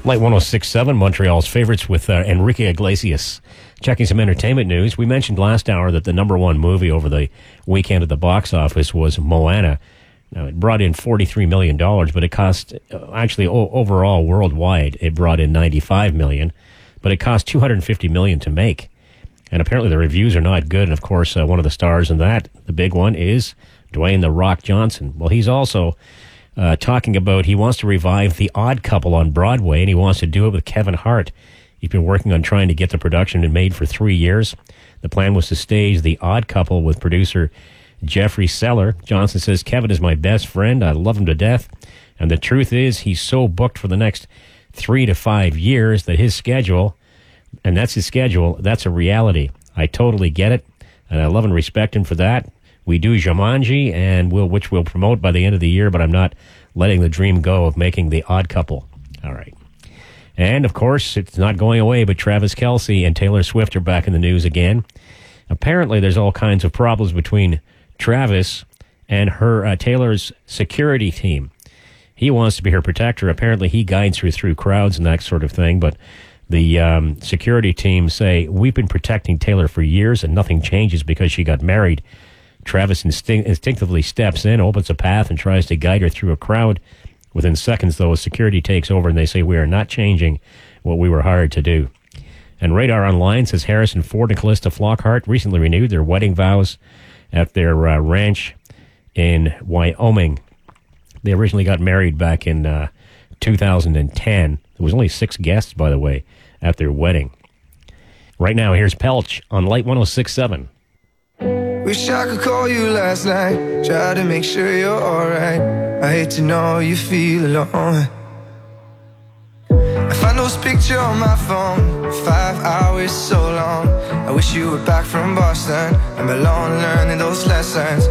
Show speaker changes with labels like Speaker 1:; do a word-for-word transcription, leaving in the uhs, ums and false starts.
Speaker 1: Light one oh six point seven, Montreal's favorites with uh, Enrique Iglesias. Checking some entertainment news. We mentioned last hour that the number one movie over the weekend at the box office was Moana. Now, it brought in forty-three million dollars, but it cost, uh, actually, o- overall, worldwide, it brought in ninety-five million dollars, but it cost two hundred fifty million dollars to make. And apparently the reviews are not good. And, of course, uh, one of the stars in that, the big one, is Dwayne "The Rock" Johnson. Well, he's also uh, talking about he wants to revive The Odd Couple on Broadway, and he wants to do it with Kevin Hart. He's been working on trying to get the production made for three years. The plan was to stage The Odd Couple with producer Jeffrey Seller. Johnson says, Kevin is my best friend. I love him to death. And the truth is, he's so booked for the next three to five years that his schedule, and that's his schedule, that's a reality. I totally get it, and I love and respect him for that. We do Jumanji, and we'll, which we'll promote by the end of the year, but I'm not letting the dream go of making The Odd Couple. All right. And, of course, it's not going away, but Travis Kelce and Taylor Swift are back in the news again. Apparently, there's all kinds of problems between Travis and her uh, Taylor's security team. He wants to be her protector. Apparently, he guides her through crowds and that sort of thing, but the um, security team say, we've been protecting Taylor for years, and nothing changes because she got married. Travis instinct- instinctively steps in, opens a path, and tries to guide her through a crowd. Within seconds, though, security takes over, and they say, we are not changing what we were hired to do. And Radar Online says Harrison Ford and Callista Flockhart recently renewed their wedding vows at their uh, ranch in Wyoming. They originally got married back in uh, two thousand ten. There was only six guests, by the way, at their wedding. Right now, here's Pelch on Light one oh six point seven.
Speaker 2: Wish I could call you last night, try to make sure you're alright. I hate to know you feel alone. I find those pictures on my phone, five hours so long. I wish you were back from Boston, I'm alone learning those lessons.